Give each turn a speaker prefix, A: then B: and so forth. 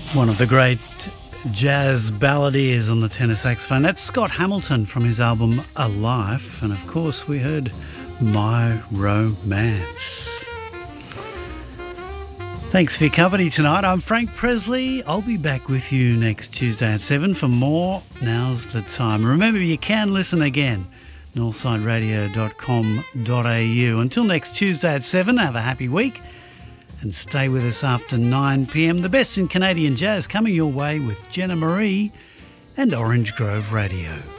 A: One of the great jazz balladeers on the tenor saxophone. That's Scott Hamilton from his album Alive. And of course we heard My Romance. Thanks for your company tonight. I'm Frank Presley. I'll be back with you next Tuesday at 7 for more Now's the Time. Remember, you can listen again. northsideradio.com.au. Until next Tuesday at 7, have a happy week. And stay with us after 9 p.m. The best in Canadian jazz coming your way with Jenna Marie and Orange Grove Radio.